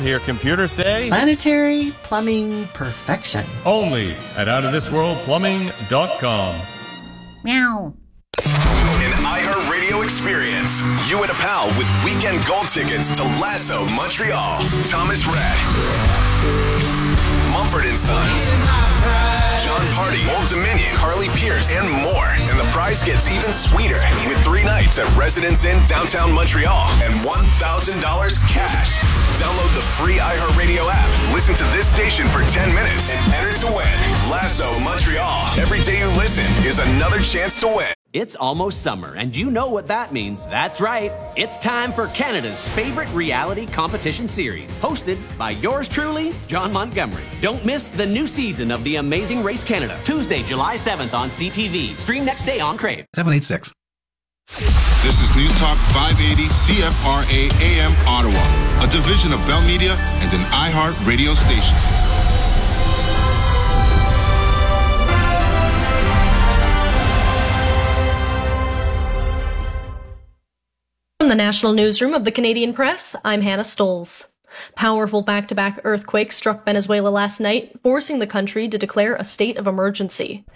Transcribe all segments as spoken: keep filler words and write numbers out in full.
hear computers say planetary plumbing perfection. Only at out of this world plumbing dot com. Meow. An iHeartRadio experience. You and a pal with weekend gold tickets to Lasso Montreal. Thomas Rhett. Mumford and Sons. John Party, Old Dominion, Carly Pierce, and more. And the prize gets even sweeter with three nights at Residence Inn downtown Montreal and one thousand dollars cash. Download the free iHeartRadio app. Listen to this station for ten minutes and enter to win. Lasso Montreal. Every day you listen is another chance to win. It's almost summer, and you know what that means. That's right. It's time for Canada's favorite reality competition series, hosted by yours truly, John Montgomery. Don't miss the new season of The Amazing Race Canada, Tuesday, July seventh on C T V. Stream next day on Crave. seven eight six. This is News Talk five eighty C F R A A M Ottawa, a division of Bell Media and an iHeart radio station. From the National Newsroom of the Canadian Press, I'm Hannah Stoles. Powerful back-to-back earthquakes struck Venezuela last night, forcing the country to declare a state of emergency.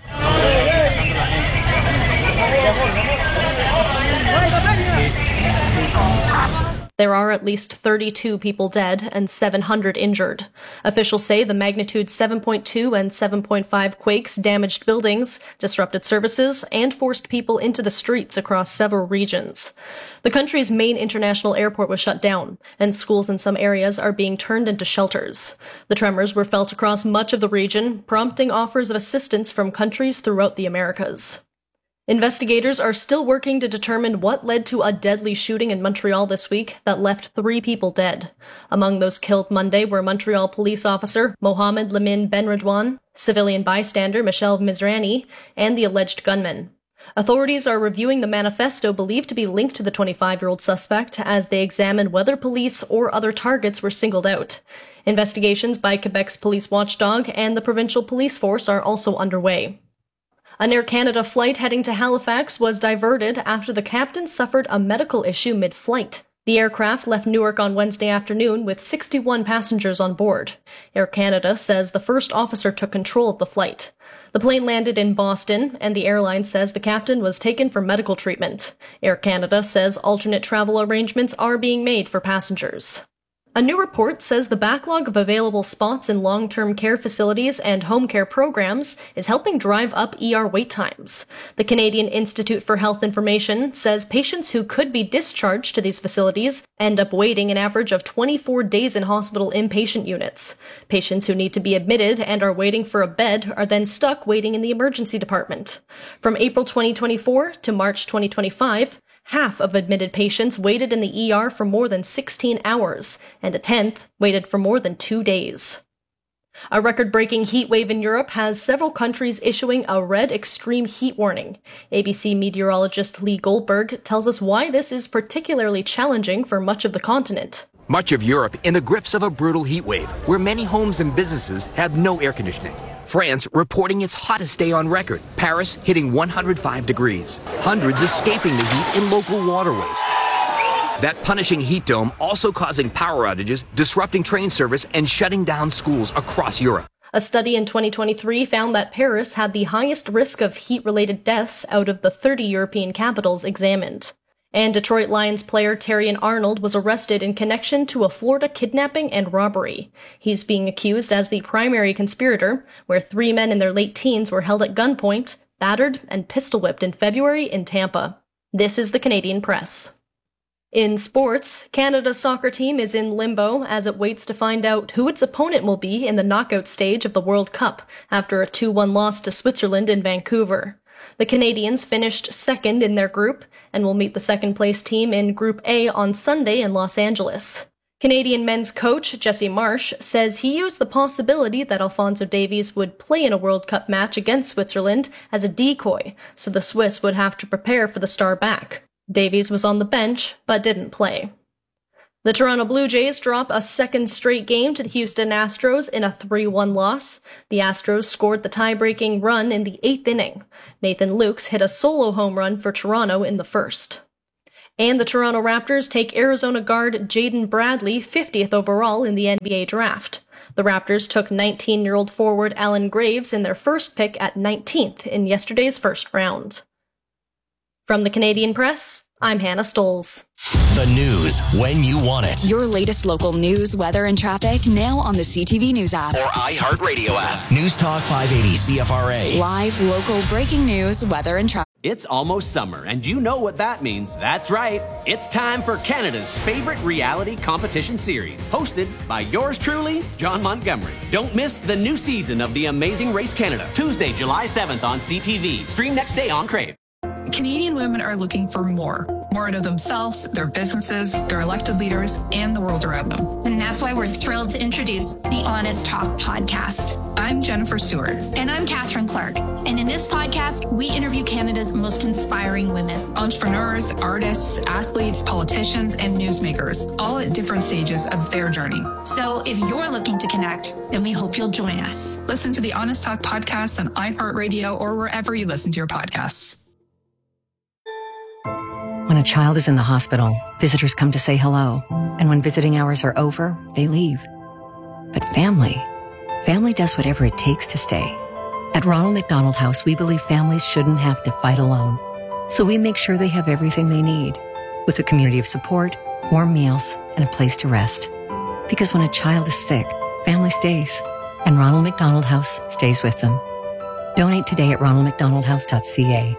There are at least thirty-two people dead and seven hundred injured. Officials say the magnitude seven point two and seven point five quakes damaged buildings, disrupted services, and forced people into the streets across several regions. The country's main international airport was shut down, and schools in some areas are being turned into shelters. The tremors were felt across much of the region, prompting offers of assistance from countries throughout the Americas. Investigators are still working to determine what led to a deadly shooting in Montreal this week that left three people dead. Among those killed Monday were Montreal police officer Mohamed Lamine Benredouane, civilian bystander Michelle Mizrahi, and the alleged gunman. Authorities are reviewing the manifesto believed to be linked to the twenty-five-year-old suspect as they examine whether police or other targets were singled out. Investigations by Quebec's police watchdog and the provincial police force are also underway. An Air Canada flight heading to Halifax was diverted after the captain suffered a medical issue mid-flight. The aircraft left Newark on Wednesday afternoon with sixty-one passengers on board. Air Canada says the first officer took control of the flight. The plane landed in Boston, and the airline says the captain was taken for medical treatment. Air Canada says alternate travel arrangements are being made for passengers. A new report says the backlog of available spots in long-term care facilities and home care programs is helping drive up E R wait times. The Canadian Institute for Health Information says patients who could be discharged to these facilities end up waiting an average of twenty-four days in hospital inpatient units. Patients who need to be admitted and are waiting for a bed are then stuck waiting in the emergency department. From April twenty twenty-four to March twenty twenty-five, half of admitted patients waited in the E R for more than sixteen hours, and a tenth waited for more than two days. A record-breaking heat wave in Europe has several countries issuing a red extreme heat warning. A B C meteorologist Lee Goldberg tells us why this is particularly challenging for much of the continent. Much of Europe in the grips of a brutal heat wave, where many homes and businesses have no air conditioning. France reporting its hottest day on record, Paris hitting one hundred five degrees. Hundreds escaping the heat in local waterways. That punishing heat dome also causing power outages, disrupting train service, and shutting down schools across Europe. A study in twenty twenty-three found that Paris had the highest risk of heat-related deaths out of the thirty European capitals examined. And Detroit Lions player Terrion Arnold was arrested in connection to a Florida kidnapping and robbery. He's being accused as the primary conspirator, where three men in their late teens were held at gunpoint, battered, and pistol-whipped in February in Tampa. This is the Canadian Press. In sports, Canada's soccer team is in limbo as it waits to find out who its opponent will be in the knockout stage of the World Cup after a two one loss to Switzerland in Vancouver. The Canadians finished second in their group and will meet the second-place team in Group A on Sunday in Los Angeles. Canadian men's coach Jesse Marsh says he used the possibility that Alphonso Davies would play in a World Cup match against Switzerland as a decoy, so the Swiss would have to prepare for the star back. Davies was on the bench, but didn't play. The Toronto Blue Jays drop a second straight game to the Houston Astros in a three one loss. The Astros scored the tie-breaking run in the eighth inning. Nathan Lukes hit a solo home run for Toronto in the first. And the Toronto Raptors take Arizona guard Jaden Bradley fiftieth overall in the N B A draft. The Raptors took nineteen-year-old forward Alan Graves in their first pick at nineteenth in yesterday's first round. From the Canadian Press, I'm Hannah Stoles. The news when you want it. Your latest local news, weather, and traffic now on the C T V News app. Or iHeartRadio app. News Talk five eighty C F R A. Live, local, breaking news, weather, and traffic. It's almost summer, and you know what that means. That's right. It's time for Canada's favorite reality competition series, hosted by yours truly, John Montgomery. Don't miss the new season of The Amazing Race Canada, Tuesday, July seventh on C T V. Stream next day on Crave. Canadian women are looking for more. More out of themselves, their businesses, their elected leaders, and the world around them. And that's why we're thrilled to introduce the Honest Talk podcast. I'm Jennifer Stewart. And I'm Catherine Clark. And in this podcast, we interview Canada's most inspiring women. Entrepreneurs, artists, athletes, politicians, and newsmakers, all at different stages of their journey. So if you're looking to connect, then we hope you'll join us. Listen to the Honest Talk podcast on iHeartRadio or wherever you listen to your podcasts. When a child is in the hospital, visitors come to say hello. And when visiting hours are over, they leave. But family, family does whatever it takes to stay. At Ronald McDonald House, we believe families shouldn't have to fight alone. So we make sure they have everything they need, with a community of support, warm meals, and a place to rest. Because when a child is sick, family stays. And Ronald McDonald House stays with them. Donate today at ronald mcdonald house dot c a.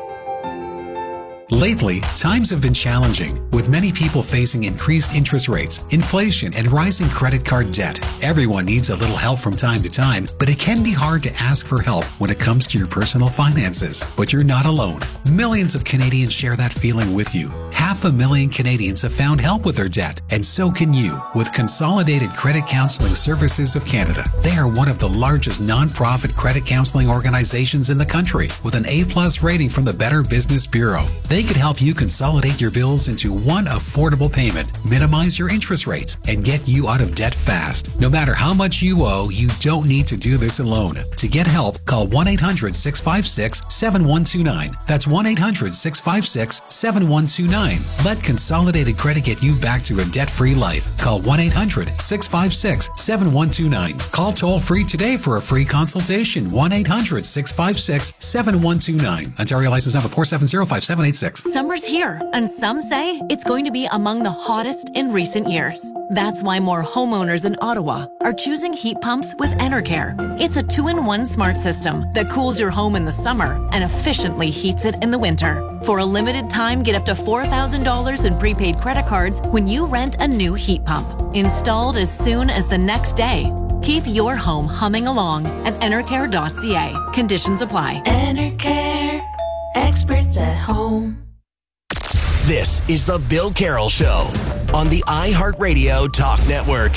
Lately, times have been challenging, with many people facing increased interest rates, inflation, and rising credit card debt. Everyone needs a little help from time to time, but it can be hard to ask for help when it comes to your personal finances. But you're not alone. Millions of Canadians share that feeling with you. Half a million Canadians have found help with their debt, and so can you with Consolidated Credit Counseling Services of Canada. They are one of the largest non-profit credit counseling organizations in the country, with an A plus rating from the Better Business Bureau. They could help you consolidate your bills into one affordable payment, minimize your interest rates, and get you out of debt fast. No matter how much you owe, you don't need to do this alone. To get help, call one eight hundred six five six seven one two nine. That's one eight hundred six five six seven one two nine. Let Consolidated Credit get you back to a debt-free life. Call one eight hundred six five six seven one two nine. Call toll-free today for a free consultation. one eight hundred six five six seven one two nine. Ontario license number four seven zero five seven eight six. Summer's here, and some say it's going to be among the hottest in recent years. That's why more homeowners in Ottawa are choosing heat pumps with Enercare. It's a two-in-one smart system that cools your home in the summer and efficiently heats it in the winter. For a limited time, get up to four thousand dollars in prepaid credit cards when you rent a new heat pump. Installed as soon as the next day. Keep your home humming along at enercare dot c a. Conditions apply. Enercare. Experts at home. This is the Bill Carroll Show on the iHeartRadio Talk Network.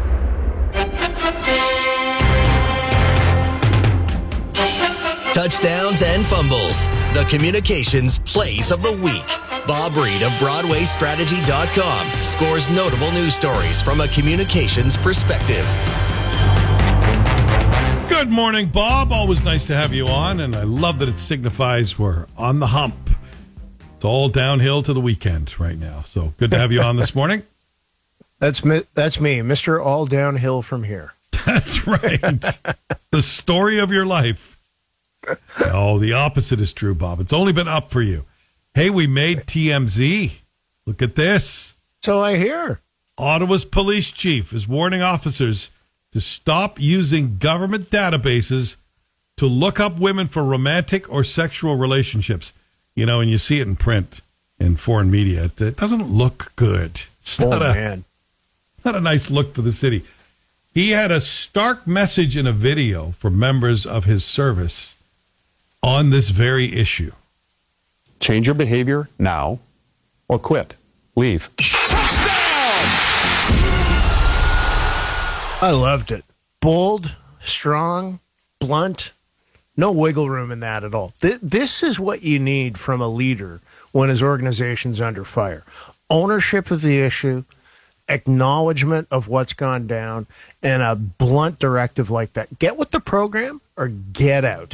Touchdowns and fumbles. The communications plays of the week. Bob Reed of Broadway Strategy dot com scores notable news stories from a communications perspective. Good morning, Bob. Always nice to have you on, and I love that it signifies we're on the hump. It's all downhill to the weekend right now. So good to have you on this morning. That's me, that's me, Mister All Downhill from Here. That's right. The story of your life. Oh, the opposite is true, Bob. It's only been up for you. Hey, we made T M Z. Look at this. So I hear. Ottawa's police chief is warning officers to stop using government databases to look up women for romantic or sexual relationships. You know, and you see it in print, in foreign media. It, it doesn't look good. It's oh, not, a, man. not a nice look for the city. He had a stark message in a video for members of his service on this very issue. Change your behavior now or quit. Leave. Touchdown! I loved it. Bold, strong, blunt. No wiggle room in that at all. Th- this is what you need from a leader when his organization's under fire. Ownership of the issue, acknowledgement of what's gone down, and a blunt directive like that. Get with the program or get out.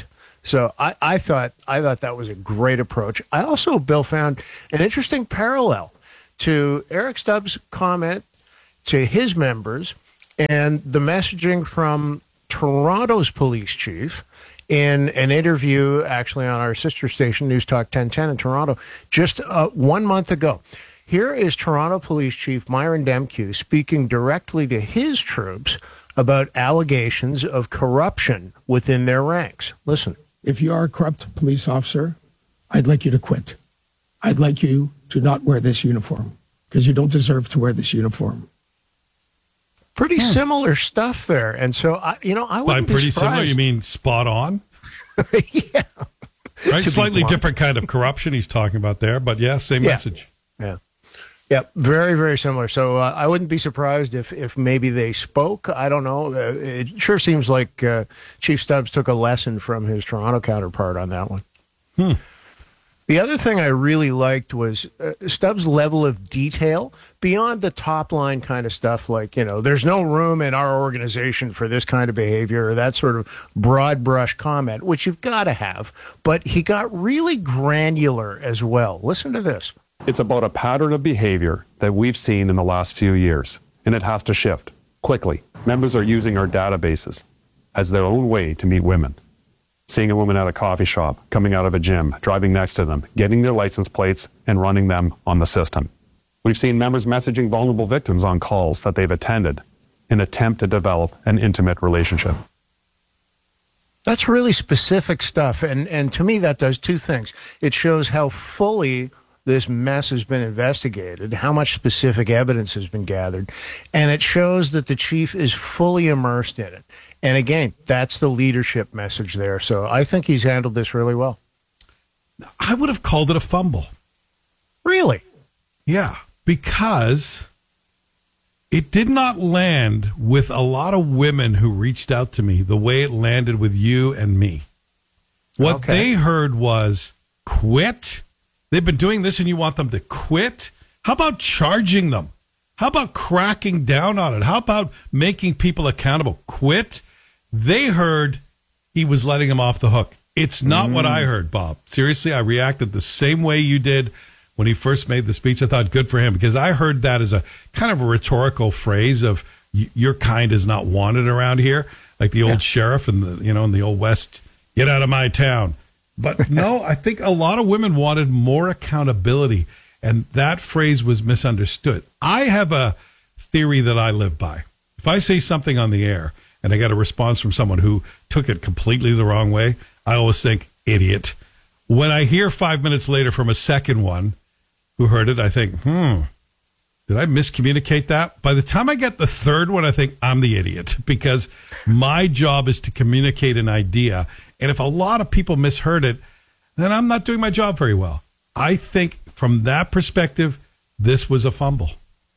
So I, I thought I thought that was a great approach. I also, Bill, found an interesting parallel to Eric Stubbs' comment to his members and the messaging from Toronto's police chief in an interview actually on our sister station, News Talk ten ten in Toronto, just uh, one month ago. Here is Toronto Police Chief Myron Demkew speaking directly to his troops about allegations of corruption within their ranks. Listen. If you are a corrupt police officer, I'd like you to quit. I'd like you to not wear this uniform because you don't deserve to wear this uniform. Pretty hmm. similar stuff there. And so, I, you know, I wouldn't By pretty be surprised. similar, you mean spot on? Yeah. Right? Slightly different kind of corruption he's talking about there, but yeah, same yeah. message. Yeah. Yeah, very, very similar. So uh, I wouldn't be surprised if, if maybe they spoke. I don't know. Uh, it sure seems like uh, Chief Stubbs took a lesson from his Toronto counterpart on that one. Hmm. The other thing I really liked was uh, Stubbs' level of detail beyond the top line kind of stuff like, you know, there's no room in our organization for this kind of behavior or that sort of broad brush comment, which you've got to have. But he got really granular as well. Listen to this. It's about a pattern of behavior that we've seen in the last few years, and it has to shift quickly. Members are using our databases as their own way to meet women. Seeing a woman at a coffee shop, coming out of a gym, driving next to them, getting their license plates, and running them on the system. We've seen members messaging vulnerable victims on calls that they've attended in an attempt to develop an intimate relationship. That's really specific stuff, and, and to me that does two things. It shows how fully this mess has been investigated, how much specific evidence has been gathered, and it shows that the chief is fully immersed in it. And again, that's the leadership message there. So I think he's handled this really well. I would have called it a fumble. Really? Yeah, because it did not land with a lot of women who reached out to me the way it landed with you and me. What Okay. they heard was, quit? They've been doing this and you want them to quit? How about charging them? How about cracking down on it? How about making people accountable? Quit? They heard he was letting them off the hook. It's not mm. what I heard, Bob. Seriously, I reacted the same way you did when he first made the speech. I thought good for him because I heard that as a kind of a rhetorical phrase of your kind is not wanted around here, like the old yeah. sheriff in the, you know, in the old West, get out of my town. But no, I think a lot of women wanted more accountability, and that phrase was misunderstood. I have a theory that I live by. If I say something on the air and I get a response from someone who took it completely the wrong way, I always think, idiot. When I hear five minutes later from a second one who heard it, I think, hmm, did I miscommunicate that? By the time I get the third one, I think I'm the idiot because my job is to communicate an idea. And if a lot of people misheard it, then I'm not doing my job very well. I think from that perspective, this was a fumble.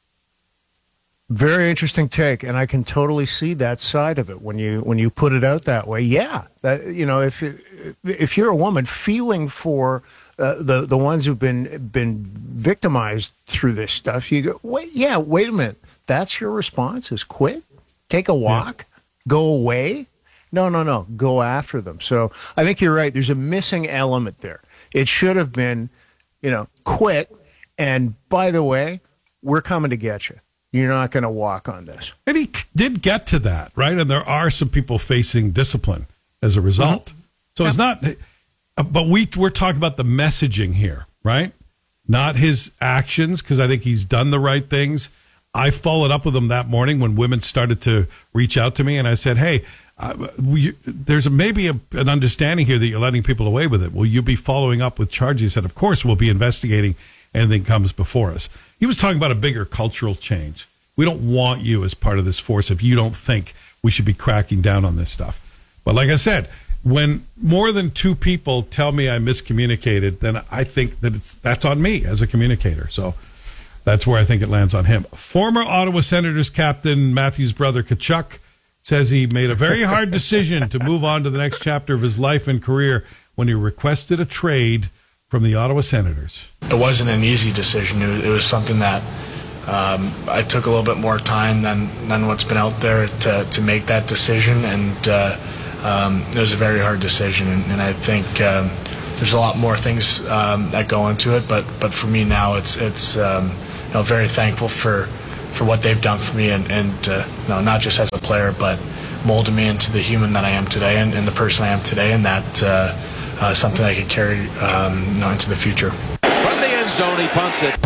Very interesting take, and I can totally see that side of it when you when you put it out that way. Yeah, that, you know, if if you're a woman feeling for uh, the the ones who've been been victimized through this stuff, you go, wait, yeah, wait a minute, that's your response is quit, take a walk, yeah. go away. No, no, no, go after them. So I think you're right. There's a missing element there. It should have been, you know, quit. And by the way, we're coming to get you. You're not going to walk on this. And he did get to that, right? And there are some people facing discipline as a result. Mm-hmm. So yeah. it's not, but we, we're talking about the messaging here, right? Not his actions, because I think he's done the right things. I followed up with him that morning when women started to reach out to me, and I said, hey, Uh, we, there's a, maybe a, an understanding here that you're letting people away with it. Will you be following up with charges? He said, of course, we'll be investigating anything comes before us. He was talking about a bigger cultural change. We don't want you as part of this force if you don't think we should be cracking down on this stuff. But like I said, when more than two people tell me I miscommunicated, then I think that it's that's on me as a communicator. So that's where I think it lands on him. Former Ottawa Senators captain Matthew's brother Tkachuk says he made a very hard decision to move on to the next chapter of his life and career when he requested a trade from the Ottawa Senators. It wasn't an easy decision. It was, it was something that um, I took a little bit more time than, than what's been out there to, to make that decision. And uh, um, it was a very hard decision, and, and I think um, there's a lot more things um, that go into it. But but for me now, it's it's um, you know, very thankful for for what they've done for me, and and uh, you know, not just as a player, but molded me into the human that I am today, and, and the person I am today, and that uh, uh, something I could carry um, you know, into the future. From the end zone, he punts it.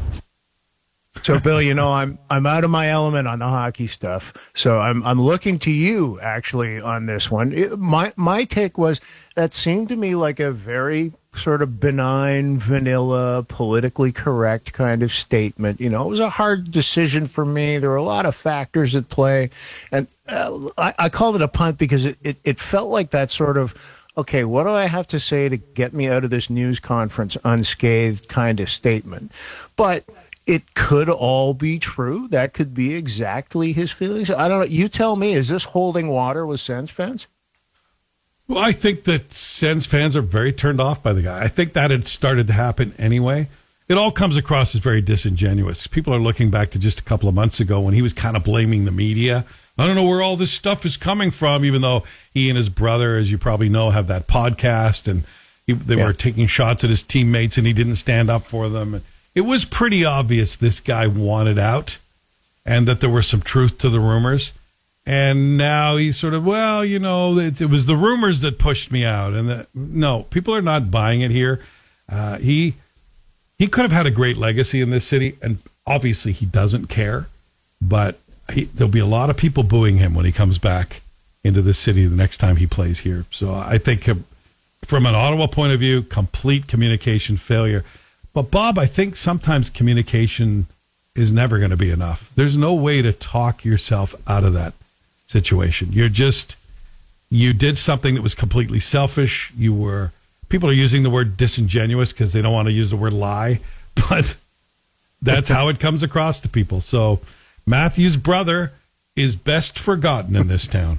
So, Bill, you know, I'm I'm out of my element on the hockey stuff. So I'm I'm looking to you actually on this one. It, my my take was that seemed to me like a very sort of benign, vanilla, politically correct kind of statement. You know, it was a hard decision for me. There were a lot of factors at play, and uh, I, I called it a punt because it, it it felt like that sort of, okay, what do I have to say to get me out of this news conference unscathed kind of statement, but. It could all be true. That could be exactly his feelings. I don't know. You tell me, is this holding water with Sens fans? Well, I think that Sens fans are very turned off by the guy. I think that had started to happen anyway. It all comes across as very disingenuous. People are looking back to just a couple of months ago when he was kind of blaming the media. I don't know where all this stuff is coming from, even though he and his brother, as you probably know, have that podcast, and he, they yeah. were taking shots at his teammates, and he didn't stand up for them. It was pretty obvious this guy wanted out and that there was some truth to the rumors. And now he's sort of, well, you know, it, it was the rumors that pushed me out. And that, no, people are not buying it here. Uh, he he could have had a great legacy in this city, and obviously he doesn't care. But he, there'll be a lot of people booing him when he comes back into this city the next time he plays here. So I think uh, from an Ottawa point of view, complete communication failure. But, Bob, I think sometimes communication is never going to be enough. There's no way to talk yourself out of that situation. You're just, you did something that was completely selfish. You were, people are using the word disingenuous because they don't want to use the word lie, but that's how it comes across to people. So Matthew's brother is best forgotten in this town.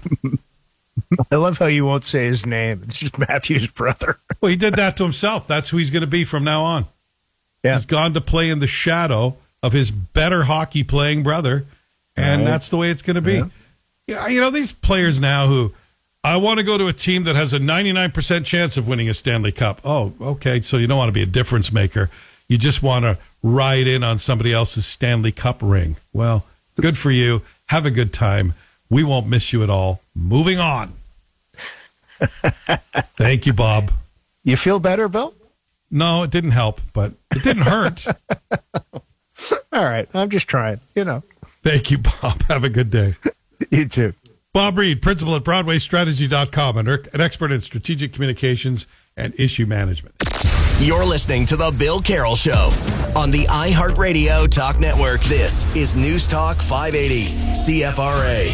I love how you won't say his name. It's just Matthew's brother. Well, he did that to himself. That's who he's going to be from now on. Yeah. He's gone to play in the shadow of his better hockey playing brother, and right. that's the way it's going to be. Yeah. yeah, you know, these players now who, I want to go to a team that has a ninety-nine percent chance of winning a Stanley Cup. Oh, okay, so you don't want to be a difference maker. You just want to ride in on somebody else's Stanley Cup ring. Well, good for you. Have a good time. We won't miss you at all. Moving on. Thank you, Bob. You feel better, Bill? No, it didn't help, but it didn't hurt. All right. I'm just trying, you know. Thank you, Bob. Have a good day. You too. Bob Reed, principal at Broadway Strategy dot com, and an expert in strategic communications and issue management. You're listening to The Bill Carroll Show on the iHeartRadio Talk Network. This is News Talk five eighty C F R A.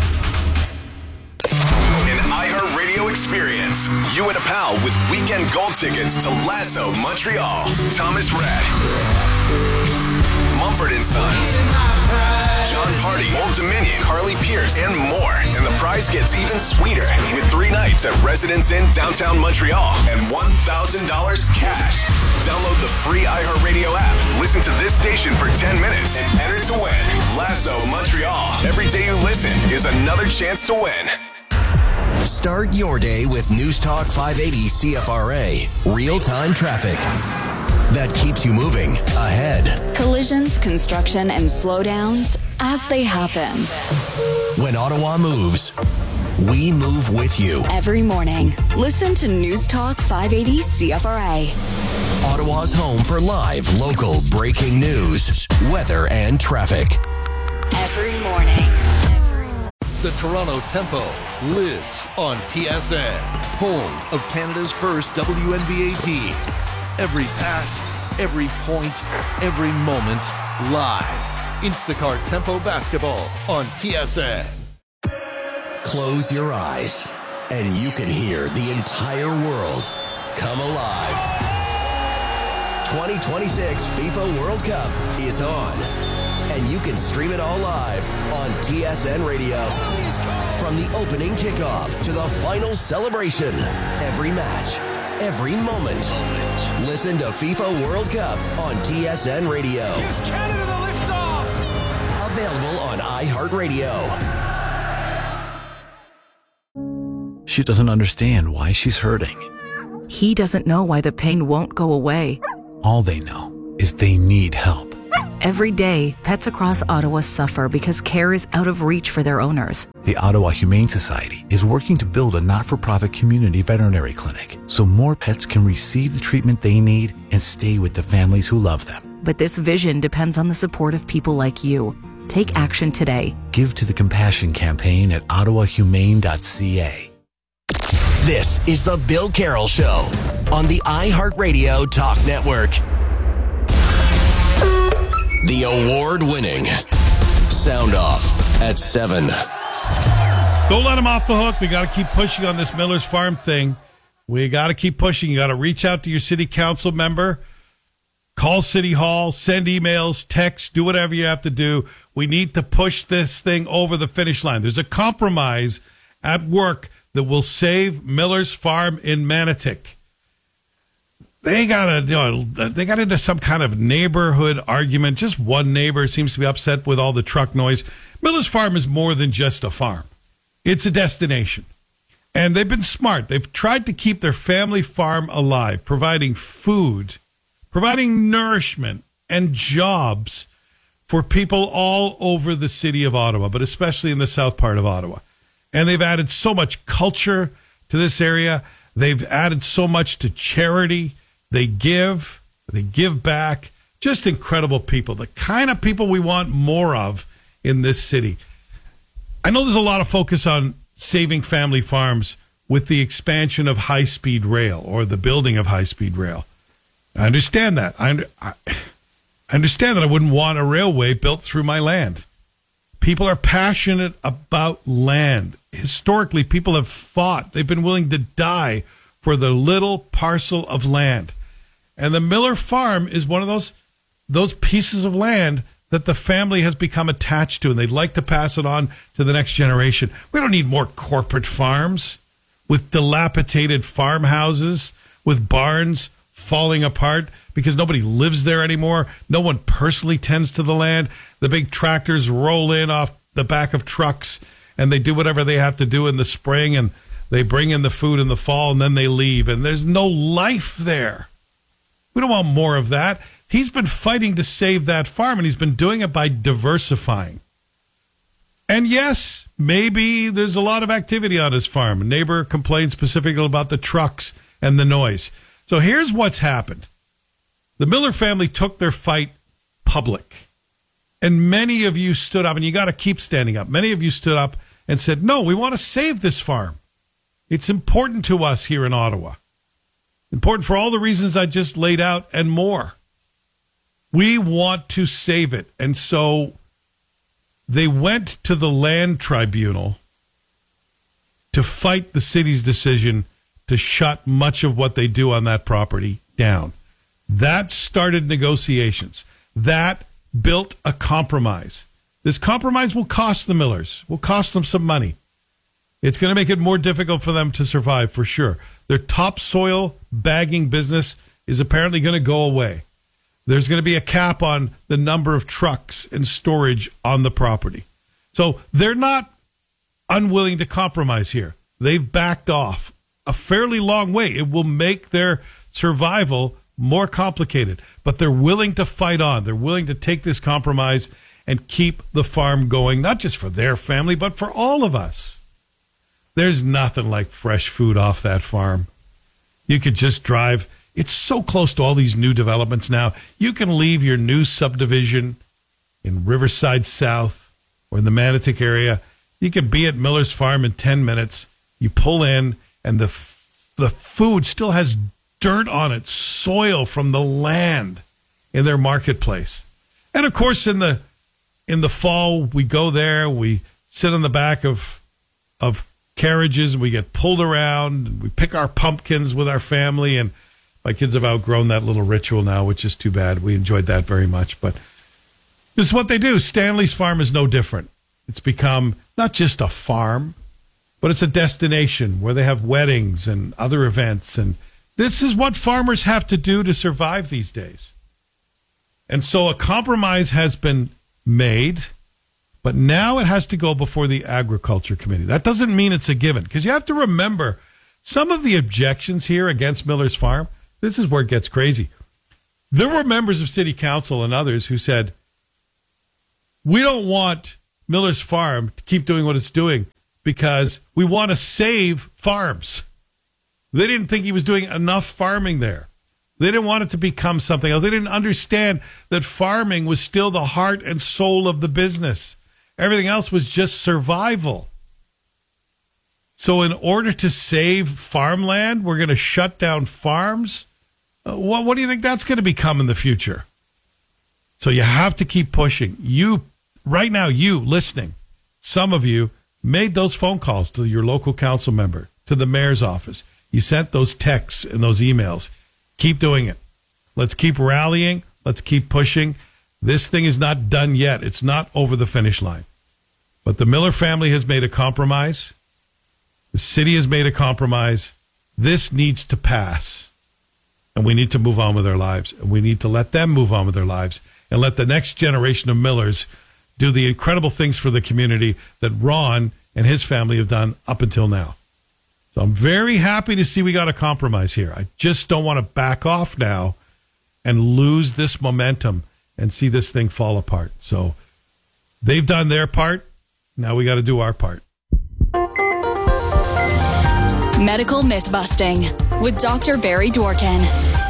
An iHeartRadio experience. You and a pal with weekend gold tickets to Lasso Montreal. Thomas Rhett. Mumford and Sons. John Party, Old Dominion, Carly Pierce, and more. And the prize gets even sweeter with three nights at Residence Inn downtown Montreal and one thousand dollars cash. Download the free iHeartRadio app. Listen to this station for ten minutes and enter to win. Lasso Montreal. Every day you listen is another chance to win. Start your day with News Talk five eighty C F R A. Real-time traffic that keeps you moving ahead. Collisions, construction, and slowdowns as they happen. When Ottawa moves, we move with you. Every morning, listen to News Talk five eighty C F R A. Ottawa's home for live, local breaking news, weather, and traffic. Every morning. The Toronto Tempo lives on T S N, home of Canada's first W N B A team. Every pass, every point, every moment, live. Instacart Tempo Basketball on T S N. Close your eyes, and you can hear the entire world come alive. twenty twenty-six FIFA World Cup is on, and you can stream it all live on T S N Radio. From the opening kickoff to the final celebration, every match, every moment. Listen to FIFA World Cup on T S N Radio. Gives Canada the liftoff. Available on iHeartRadio. She she doesn't understand why she's hurting. He doesn't know why the pain won't go away. All they know is they need help. Every day, pets across Ottawa suffer because care is out of reach for their owners. The Ottawa Humane Society is working to build a not-for-profit community veterinary clinic so more pets can receive the treatment they need and stay with the families who love them. But this vision depends on the support of people like you. Take action today. Give to the Compassion Campaign at ottawa humane dot c a. This is the Bill Carroll Show on the iHeartRadio Talk Network. The award-winning Sound Off at seven. Don't let him off the hook. We got to keep pushing on this Miller's Farm thing. We got to keep pushing. You got to reach out to your city council member. Call City Hall, send emails, text, do whatever you have to do. We need to push this thing over the finish line. There's a compromise at work that will save Miller's Farm in Manotick. They got a, you know, they got into some kind of neighborhood argument. Just one neighbor seems to be upset with all the truck noise. Miller's Farm is more than just a farm. It's a destination. And they've been smart. They've tried to keep their family farm alive, providing food, providing nourishment and jobs for people all over the city of Ottawa, but especially in the south part of Ottawa. And they've added so much culture to this area. They've added so much to charity. They give, they give back. Just incredible people, the kind of people we want more of in this city. I know there's a lot of focus on saving family farms with the expansion of high-speed rail or the building of high-speed rail. I understand that. I, under, I understand that I wouldn't want a railway built through my land. People are passionate about land. Historically, people have fought. They've been willing to die for the little parcel of land. And the Miller Farm is one of those those pieces of land that the family has become attached to, and they'd like to pass it on to the next generation. We don't need more corporate farms with dilapidated farmhouses, with barns falling apart because nobody lives there anymore. No one personally tends to the land. The big tractors roll in off the back of trucks, and they do whatever they have to do in the spring, and they bring in the food in the fall, and then they leave, and there's no life there. We don't want more of that. He's been fighting to save that farm, and he's been doing it by diversifying. And yes, maybe there's a lot of activity on his farm. A neighbor complained specifically about the trucks and the noise. So here's what's happened. The Miller family took their fight public. And many of you stood up, and you got to keep standing up. Many of you stood up and said, no, we want to save this farm. It's important to us here in Ottawa. Important for all the reasons I just laid out and more. We want to save it. And so they went to the land tribunal to fight the city's decision to shut much of what they do on that property down. That started negotiations. That built a compromise. This compromise will cost the Millers, will cost them some money. It's going to make it more difficult for them to survive, for sure. Their topsoil bagging business is apparently going to go away. There's going to be a cap on the number of trucks and storage on the property. So they're not unwilling to compromise here. They've backed off a fairly long way. It will make their survival more complicated, but they're willing to fight on. They're willing to take this compromise and keep the farm going, not just for their family, but for all of us. There's nothing like fresh food off that farm. You could just drive. It's so close to all these new developments now. You can leave your new subdivision in Riverside South or in the Manotick area. You can be at Miller's Farm in ten minutes. You pull in, and the the food still has dirt on it, soil from the land in their marketplace. And of course, in the in the fall, we go there. We sit on the back of of carriages, and we get pulled around. And we pick our pumpkins with our family, and my kids have outgrown that little ritual now, which is too bad. We enjoyed that very much, but this is what they do. Stanley's Farm is no different. It's become not just a farm, but it's a destination where they have weddings and other events, and this is what farmers have to do to survive these days. And so a compromise has been made. But now it has to go before the Agriculture Committee. That doesn't mean it's a given, because you have to remember some of the objections here against Miller's Farm. This is where it gets crazy. There were members of City Council and others who said, we don't want Miller's Farm to keep doing what it's doing because we want to save farms. They didn't think he was doing enough farming there. They didn't want it to become something else. They didn't understand that farming was still the heart and soul of the business. Everything else was just survival. So in order to save farmland, we're going to shut down farms? Uh, what, what do you think that's going to become in the future? So you have to keep pushing. You, right now, you listening, some of you made those phone calls to your local council member, to the mayor's office. You sent those texts and those emails. Keep doing it. Let's keep rallying. Let's keep pushing. This thing is not done yet. It's not over the finish line. But the Miller family has made a compromise. The city has made a compromise. This needs to pass. And we need to move on with our lives. And we need to let them move on with their lives and let the next generation of Millers do the incredible things for the community that Ron and his family have done up until now. So I'm very happy to see we got a compromise here. I just don't want to back off now and lose this momentum and see this thing fall apart. So they've done their part. Now we got to do our part. Medical myth busting with Doctor Barry Dworkin.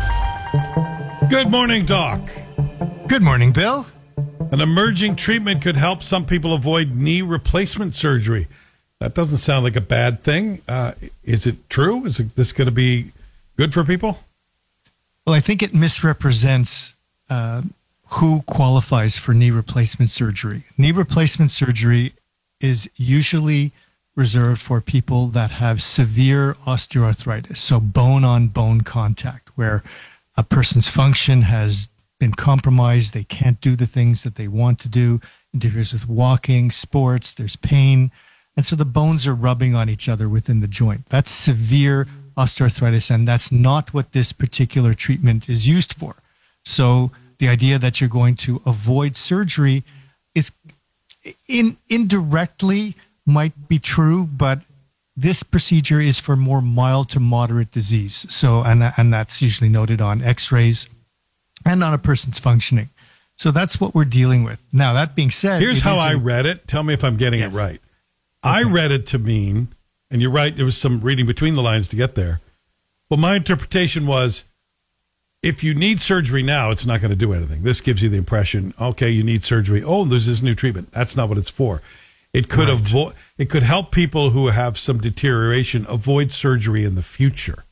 Good morning, Doc. Good morning, Bill. An emerging treatment could help some people avoid knee replacement surgery. That doesn't sound like a bad thing. Uh, is it true? Is it, this going to be good for people? Well, I think it misrepresents uh, who qualifies for knee replacement surgery. Knee replacement surgery is usually reserved for people that have severe osteoarthritis, so bone-on-bone contact, where a person's function has been compromised. They can't do the things that they want to do. Interferes with walking, sports, there's pain. And so the bones are rubbing on each other within the joint. That's severe osteoarthritis, and that's not what this particular treatment is used for. So the idea that you're going to avoid surgery is in, indirectly might be true, but this procedure is for more mild to moderate disease. So, and, and that's usually noted on x-rays and on a person's functioning. So that's what we're dealing with. Now, that being said, here's how I read it. Tell me if I'm getting yes. it right. Okay. I read it to mean, and you're right, there was some reading between the lines to get there. But my interpretation was, if you need surgery now, it's not going to do anything. This gives you the impression, okay, you need surgery. Oh, there's this new treatment. That's not what it's for. It could right. avoid. It could help people who have some deterioration avoid surgery in the future,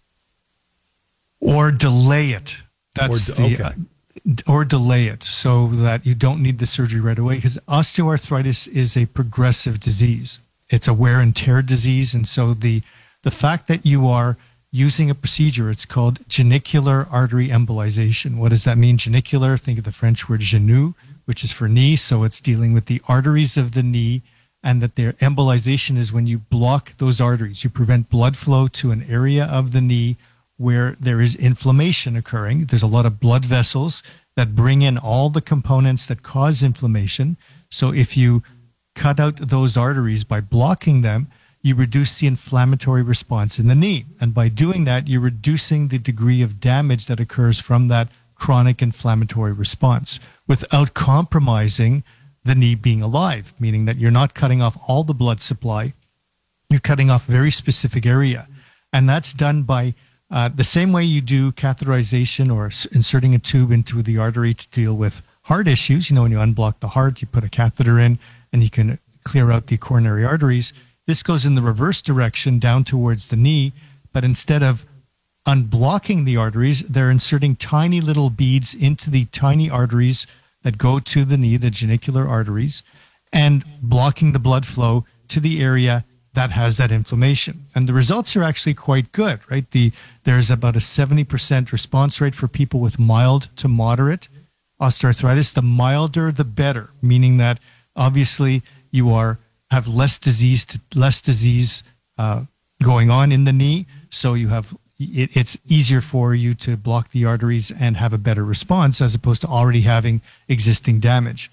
or delay it. That's or, de- the, okay. uh, or delay it so that you don't need the surgery right away. Because osteoarthritis is a progressive disease. It's a wear and tear disease, and so the the fact that you are using a procedure, it's called genicular artery embolization. What does that mean? Genicular, think of the French word genou, which is for knee. So it's dealing with the arteries of the knee, and that their embolization is when you block those arteries. You prevent blood flow to an area of the knee where there is inflammation occurring. There's a lot of blood vessels that bring in all the components that cause inflammation. So if you cut out those arteries by blocking them, you reduce the inflammatory response in the knee. And by doing that, you're reducing the degree of damage that occurs from that chronic inflammatory response without compromising the knee being alive, meaning that you're not cutting off all the blood supply. You're cutting off a very specific area. And that's done by uh, the same way you do catheterization or inserting a tube into the artery to deal with heart issues. You know, when you unblock the heart, you put a catheter in and you can clear out the coronary arteries. This goes in the reverse direction down towards the knee, but instead of unblocking the arteries, they're inserting tiny little beads into the tiny arteries that go to the knee, the genicular arteries, and blocking the blood flow to the area that has that inflammation. And the results are actually quite good, right? The there's about a seventy percent response rate for people with mild to moderate osteoarthritis. The milder, the better, meaning that obviously you are have less disease to less disease uh, going on in the knee, so you have it, it's easier for you to block the arteries and have a better response as opposed to already having existing damage.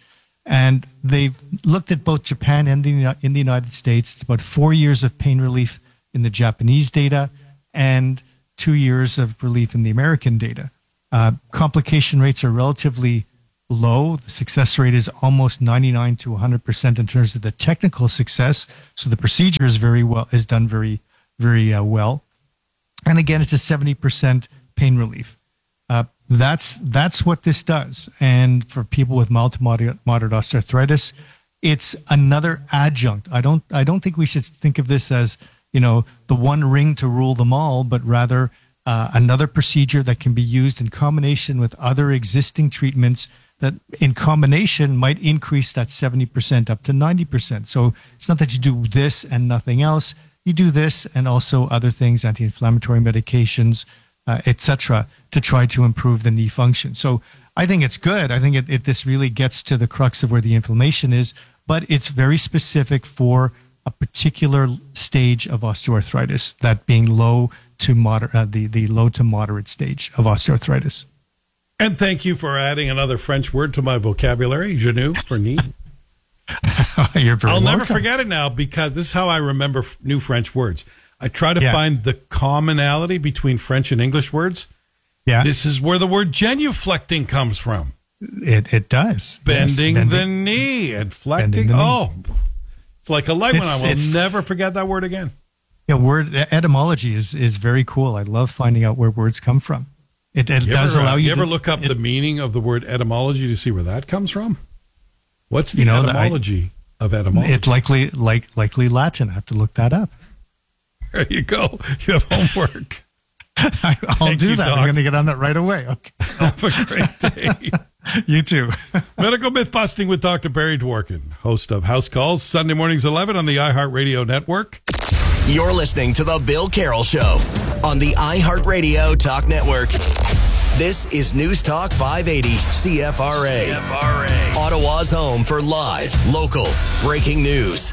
And they've looked at both Japan and the, in the United States. It's about four years of pain relief in the Japanese data and two years of relief in the American data. Uh, complication rates are relatively low. The success rate is almost ninety-nine to one hundred percent in terms of the technical success. So the procedure is very well, is done very, very uh, well. And again, it's a seventy percent pain relief. Uh, that's, that's what this does. And for people with mild to moderate, moderate osteoarthritis, it's another adjunct. I don't, I don't think we should think of this as, you know, the one ring to rule them all, but rather uh, another procedure that can be used in combination with other existing treatments that in combination might increase that seventy percent up to ninety percent. So it's not that you do this and nothing else. You do this and also other things, anti-inflammatory medications, uh, et cetera, to try to improve the knee function. So I think it's good. I think it, it this really gets to the crux of where the inflammation is, but it's very specific for a particular stage of osteoarthritis, that being low to moderate, uh, the, the low to moderate stage of osteoarthritis. And thank you for adding another French word to my vocabulary, genou, for knee. You're very I'll welcome. never forget it now because this is how I remember f- new French words. I try to Yeah. find the commonality between French and English words. Yeah. This is where the word genuflecting comes from. It it does. Bending, Yes, the knee and flecting. Bending the knee. Oh, it's like a light one. I It's- will it's- never forget that word again. Yeah, word etymology is, is very cool. I love finding out where words come from. It, it You does ever, uh, allow you, you ever to, look up it, the meaning of the word etymology to see where that comes from? What's the You know, I- etymology of etymology? It's likely like likely Latin. I have to look that up. There you go. You have homework. I'll Thank do you, that. Doc. I'm going to get on that right away. Okay. Have a great day. You too. Medical Myth Busting with Doctor Barry Dworkin, host of House Calls, Sunday mornings eleven on the iHeartRadio network. You're listening to The Bill Carroll Show on the iHeartRadio Talk Network. This is News Talk five eighty C F R A. C F R A. Ottawa's home for live, local, breaking news.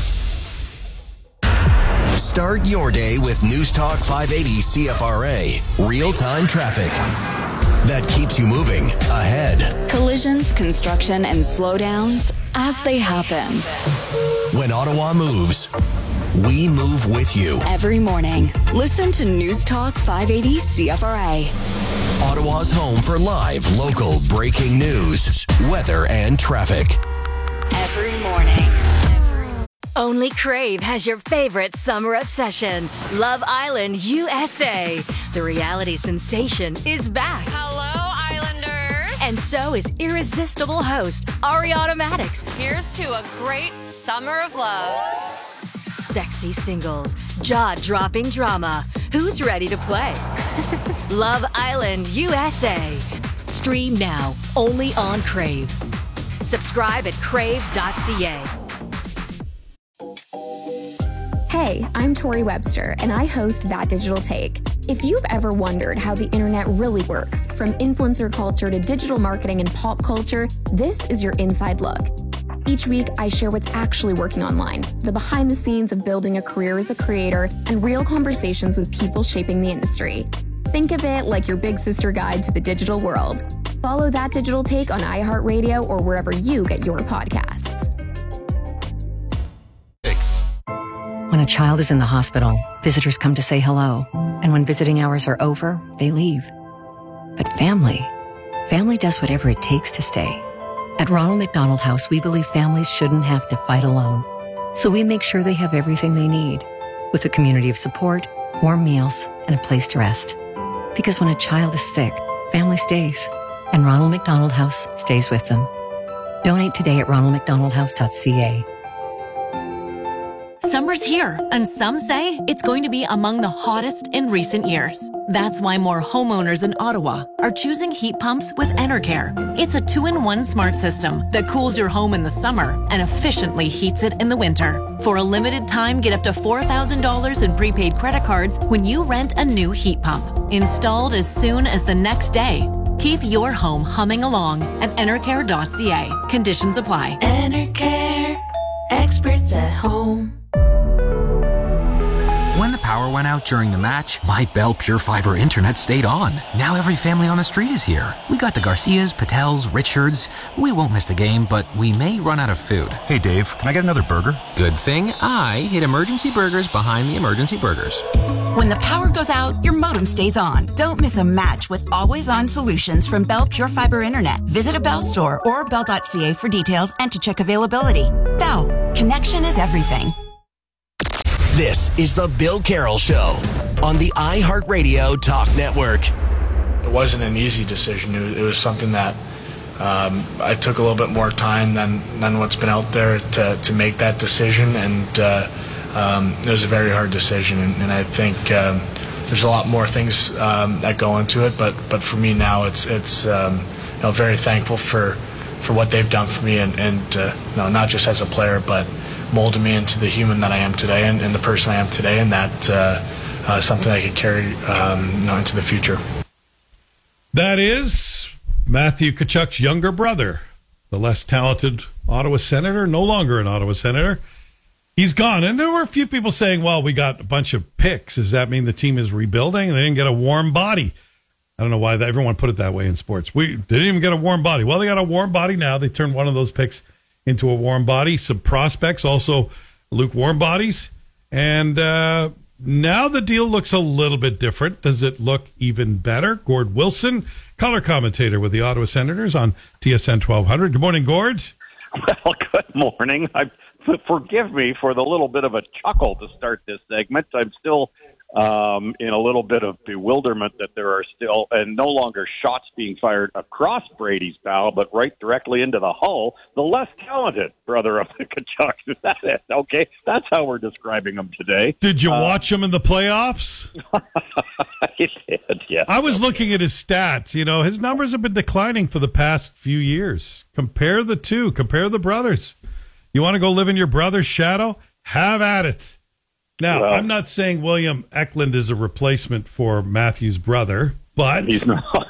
Start your day with News Talk five eighty C F R A. Real-time traffic that keeps you moving ahead. Collisions, construction, and slowdowns as they happen. When Ottawa moves, we move with you. Every morning, listen to News Talk five eighty C F R A. Ottawa's home for live, local, breaking news, weather, and traffic. Every morning. Only Crave has your favorite summer obsession, Love Island U S A. The reality sensation is back. Hello, Islanders. And so is irresistible host Ariana Maddox. Here's to a great summer of love. Sexy singles, jaw-dropping drama. Who's ready to play? Love Island U S A. Stream now, only on Crave. Subscribe at crave dot c a. Hey, I'm Tori Webster, and I host That Digital Take. If you've ever wondered how the internet really works, from influencer culture to digital marketing and pop culture, this is your inside look. Each week, I share what's actually working online, the behind the scenes of building a career as a creator, and real conversations with people shaping the industry. Think of it like your big sister guide to the digital world. Follow That Digital Take on iHeartRadio or wherever you get your podcasts. When a child is in the hospital, visitors come to say hello. And when visiting hours are over, they leave. But family, family does whatever it takes to stay. At Ronald McDonald House, we believe families shouldn't have to fight alone. So we make sure they have everything they need, with a community of support, warm meals, and a place to rest. Because when a child is sick, family stays. And Ronald McDonald House stays with them. Donate today at ronald mcdonald house dot c a. Summer's here, and some say it's going to be among the hottest in recent years. That's why more homeowners in Ottawa are choosing heat pumps with Enercare. It's a two-in-one smart system that cools your home in the summer and efficiently heats it in the winter. For a limited time, get up to four thousand dollars in prepaid credit cards when you rent a new heat pump. Installed as soon as the next day. Keep your home humming along at enercare dot c a. Conditions apply. Enercare, experts at home. When the power went out during the match, my Bell Pure Fiber internet stayed on. Now every family on the street is here. We got the Garcias, Patels, Richards. We won't miss the game, but we may run out of food. Hey Dave, can I get another burger? Good thing I hid Emergency Burgers behind the Emergency Burgers. When the power goes out, your modem stays on. Don't miss a match with always-on solutions from Bell Pure Fiber Internet. Visit a Bell store or bell dot c a for details and to check availability. Bell, connection is everything. This is the Bill Carroll Show on the iHeartRadio Talk Network. It wasn't an easy decision. It was, it was something that um, I took a little bit more time than, than what's been out there to, to make that decision, and uh, um, it was a very hard decision. And, and I think um, there's a lot more things um, that go into it, but but for me now, it's it's um, you know, very thankful for for what they've done for me, and, and uh, you know, not just as a player, but molded me into the human that I am today, and, and the person I am today, and that uh, uh, something I could carry um, you know, into the future. That is Matthew Tkachuk's younger brother, the less talented Ottawa Senator, no longer an Ottawa Senator. He's gone. And there were a few people saying, well, we got a bunch of picks. Does that mean the team is rebuilding? And they didn't get a warm body. I don't know why that, everyone put it that way in sports. We they didn't even get a warm body. Well, they got a warm body now. They turned one of those picks into a warm body. Some prospects, also lukewarm bodies. And uh, now the deal looks a little bit different. Does it look even better? Gord Wilson, color commentator with the Ottawa Senators on T S N twelve hundred. Good morning, Gord. Well, good morning. I, forgive me for the little bit of a chuckle to start this segment. I'm still um, in a little bit of bewilderment that there are still, and no longer shots being fired across Brady's bow, but right directly into the hull, the less talented brother of the Tkachuks. Is that it? Okay, that's how we're describing him today. Did you uh, watch him in the playoffs? I did, yes. I was looking at his stats. You know, his numbers have been declining for the past few years. Compare the two. Compare the brothers. You want to go live in your brother's shadow? Have at it. Now, well, I'm not saying William Eklund is a replacement for Matthew's brother, but he's not.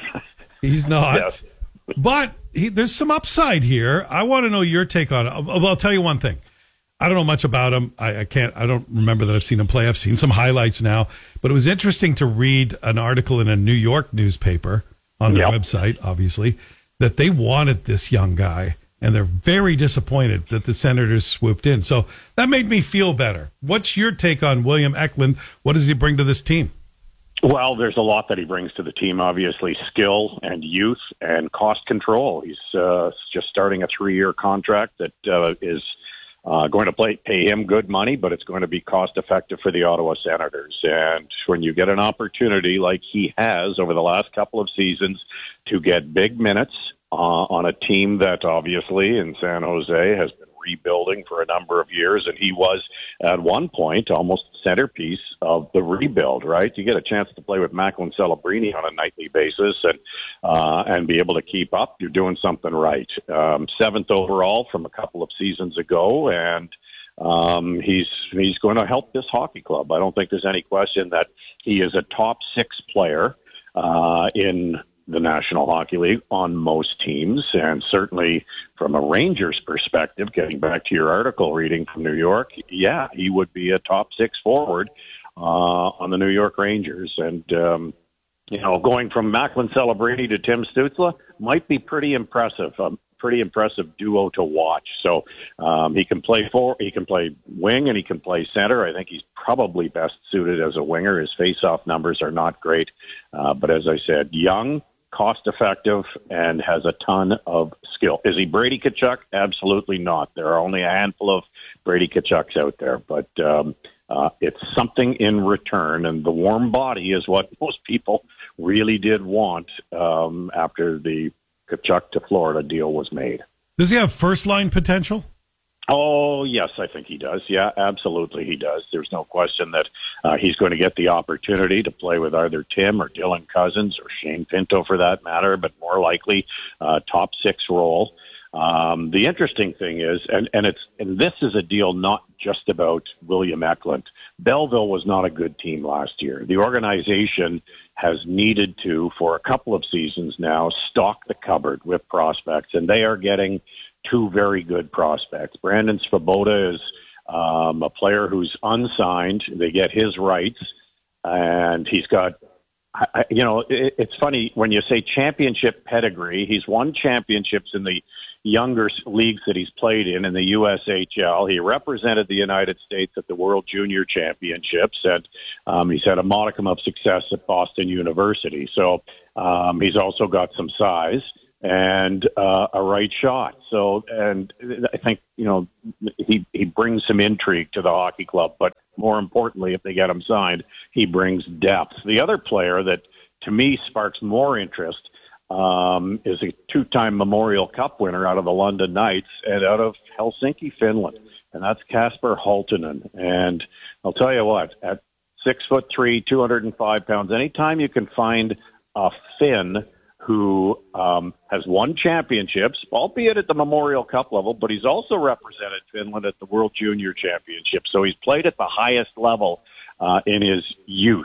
he's not. Yes. But he, there's some upside here. I want to know your take on it. Well, I'll tell you one thing. I don't know much about him. I, I can't. I don't remember that I've seen him play. I've seen some highlights now, but it was interesting to read an article in a New York newspaper on their yep. website, obviously, that they wanted this young guy. And they're very disappointed that the Senators swooped in. So that made me feel better. What's your take on William Eklund? What does he bring to this team? Well, there's a lot that he brings to the team, obviously, skill and youth and cost control. He's uh, just starting a three-year contract that uh, is uh, going to play, pay him good money, but it's going to be cost-effective for the Ottawa Senators. And when you get an opportunity like he has over the last couple of seasons to get big minutes, Uh, on a team that obviously in San Jose has been rebuilding for a number of years, and he was at one point almost the centerpiece of the rebuild, right? You get a chance to play with Macklin Celebrini on a nightly basis and uh, and be able to keep up. You're doing something right. Um, seventh overall from a couple of seasons ago, and um, he's he's going to help this hockey club. I don't think there's any question that he is a top six player uh, in the National Hockey League on most teams, and certainly from a Rangers perspective, getting back to your article reading from New York, yeah, he would be a top six forward uh, on the New York Rangers. And, um, you know, going from Macklin Celebrini to Tim Stützle might be pretty impressive, a pretty impressive duo to watch. So um, he can play for, he can play wing, and he can play center. I think he's probably best suited as a winger. His face-off numbers are not great, uh, but as I said, young, cost-effective, and has a ton of skill. Is he Brady Tkachuk? Absolutely not. There are only a handful of Brady Tkachuks out there, but um, uh, it's something in return, and the warm body is what most people really did want um, after the Tkachuk to Florida deal was made. Does he have first-line potential? Oh, yes, I think he does. Yeah, absolutely he does. There's no question that uh, he's going to get the opportunity to play with either Tim or Dylan Cousins or Shane Pinto for that matter, but more likely uh, top six role. Um, the interesting thing is, and, and it's and this is a deal not just about William Eklund. Belleville was not a good team last year. The organization has needed to, for a couple of seasons now, stock the cupboard with prospects, and they are getting two very good prospects. Brandon Svoboda is um, a player who's unsigned. They get his rights, and he's got, I, you know, it, it's funny when you say championship pedigree. He's won championships in the younger leagues that he's played in, in the U S H L. He represented the United States at the World Junior Championships, and um, he's had a modicum of success at Boston University. So um, he's also got some size and uh, a right shot. So, and I think, you know, he, he brings some intrigue to the hockey club, but more importantly, if they get him signed, he brings depth. The other player that, to me, sparks more interest um, is a two-time Memorial Cup winner out of the London Knights and out of Helsinki, Finland, and that's Kasper Halttunen. And I'll tell you what, at six foot three, two hundred five pounds, anytime you can find a Finn who um, has won championships, albeit at the Memorial Cup level, but he's also represented Finland at the World Junior Championship. So he's played at the highest level uh, in his youth.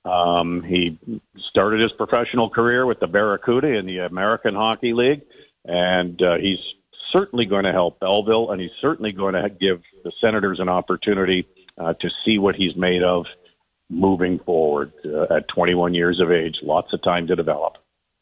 Um, he started his professional career with the Barracuda in the American Hockey League, and uh, he's certainly going to help Belleville, and he's certainly going to give the Senators an opportunity uh, to see what he's made of moving forward uh, at twenty-one years of age. Lots of time to develop.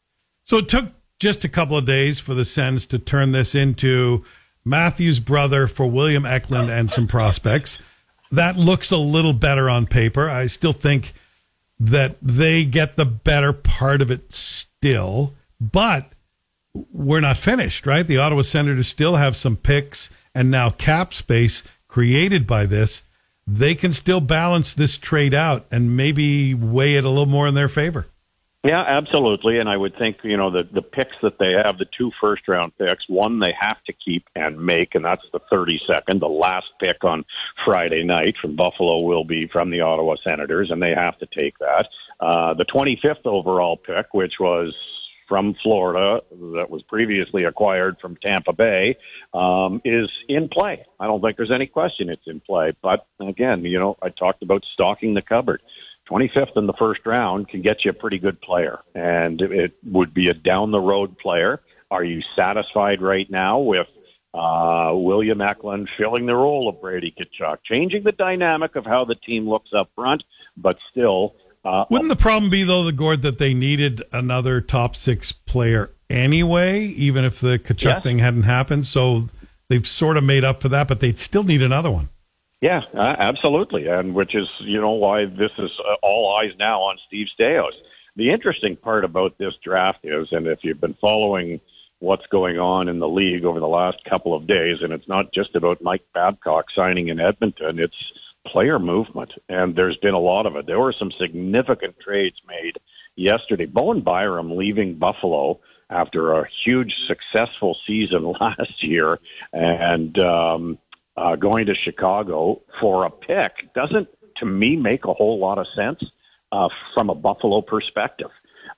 So it took just a couple of days for the Sens to turn this into Matthew's brother for William Eklund and some prospects. That looks a little better on paper. I still think that they get the better part of it still, but we're not finished, right? The Ottawa Senators still have some picks and now cap space created by this. They can still balance this trade out and maybe weigh it a little more in their favor. Yeah, absolutely. And I would think, you know, the, the picks that they have, the two first-round picks, one they have to keep and make, and that's the thirty-second. The last pick on Friday night from Buffalo will be from the Ottawa Senators, and they have to take that. Uh, the twenty-fifth overall pick, which was from Florida, that was previously acquired from Tampa Bay, um, is in play. I don't think there's any question it's in play. But, again, you know, I talked about stocking the cupboard. twenty-fifth in the first round can get you a pretty good player, and it would be a down-the-road player. Are you satisfied right now with uh, William Eklund filling the role of Brady Tkachuk, changing the dynamic of how the team looks up front, but still... Uh, Wouldn't the problem be, though, the Gord, that they needed another top six player anyway, even if the Tkachuk yes. thing hadn't happened? So they've sort of made up for that, but they'd still need another one. Yeah, uh, absolutely, and which is, you know, why this is uh, all eyes now on Steve Staios. The interesting part about this draft is, and if you've been following what's going on in the league over the last couple of days, and it's not just about Mike Babcock signing in Edmonton, it's player movement, and there's been a lot of it. There were some significant trades made yesterday. Bowen Byram leaving Buffalo after a huge successful season last year, and um, uh, going to Chicago for a pick doesn't, to me, make a whole lot of sense uh, from a Buffalo perspective.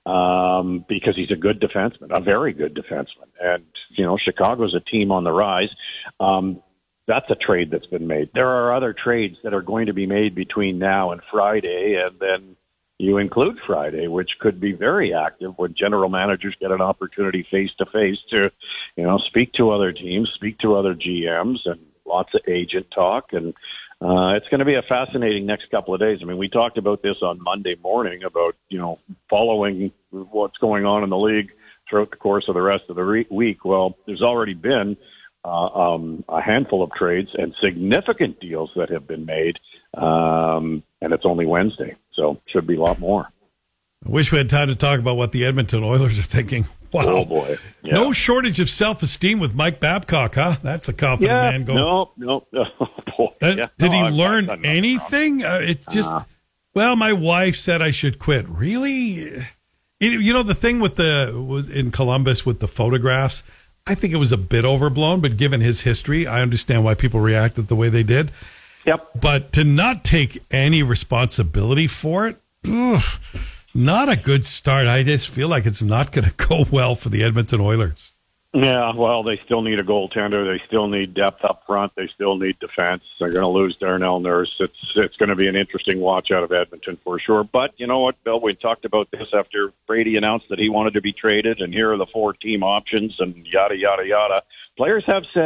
Um, because he's a good defenseman, a very good defenseman. And, you know, Chicago's a team on the rise. Um, That's a trade that's been made. There are other trades that are going to be made between now and Friday, and then you include Friday, which could be very active when general managers get an opportunity face-to-face to, you know, speak to other teams, speak to other G Ms, and lots of agent talk. And uh, it's going to be a fascinating next couple of days. I mean, we talked about this on Monday morning about, you know, following what's going on in the league throughout the course of the rest of the re- week. Well, there's already been Uh, um, a handful of trades and significant deals that have been made, um, and it's only Wednesday, so should be a lot more. I wish we had time to talk about what the Edmonton Oilers are thinking. Wow. Oh, boy. Yeah. No shortage of self-esteem with Mike Babcock, huh? That's a confident yeah, man going. No, no, no. Boy, uh, yeah. Did no, he I've, learn I've anything? Uh, it's just, uh, well, my wife said I should quit. Really? It, you know, the thing with the was in Columbus with the photographs, I think it was a bit overblown, but given his history, I understand why people reacted the way they did. Yep. But to not take any responsibility for it, ugh, not a good start. I just feel like it's not going to go well for the Edmonton Oilers. Yeah, well, they still need a goaltender. They still need depth up front. They still need defense. They're going to lose Darnell Nurse. It's it's going to be an interesting watch out of Edmonton for sure. But you know what, Bill? We talked about this after Brady announced that he wanted to be traded, and here are the four team options, and yada, yada, yada. Players have say.